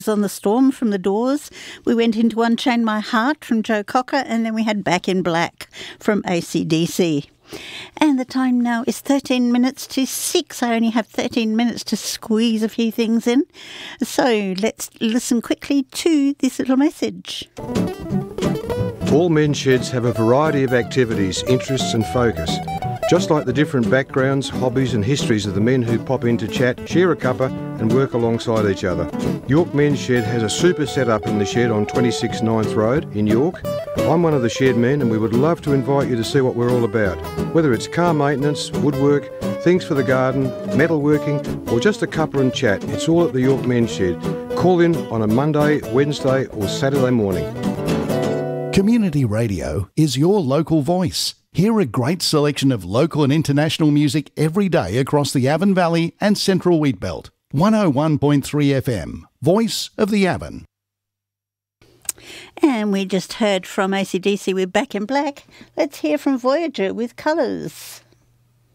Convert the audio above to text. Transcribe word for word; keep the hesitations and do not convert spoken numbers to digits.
on the Storm from The Doors. We went into Unchain My Heart from Joe Cocker, and then we had Back in Black from A C D C. And the time now is thirteen minutes to six. I only have thirteen minutes to squeeze a few things in. So let's listen quickly to this little message. All men's sheds have a variety of activities, interests and focus. Just like the different backgrounds, hobbies and histories of the men who pop in to chat, share a cuppa and work alongside each other. York Men's Shed has a super setup in the shed on twenty-six Ninth Road in York. I'm one of the shed men and we would love to invite you to see what we're all about. Whether it's car maintenance, woodwork, things for the garden, metalworking or just a cuppa and chat, it's all at the York Men's Shed. Call in on a Monday, Wednesday or Saturday morning. Community Radio is your local voice. Hear a great selection of local and international music every day across the Avon Valley and Central Wheatbelt. one oh one point three F M, Voice of the Avon. And we just heard from A C D C with Back in Black. Let's hear from Voyager with Colours.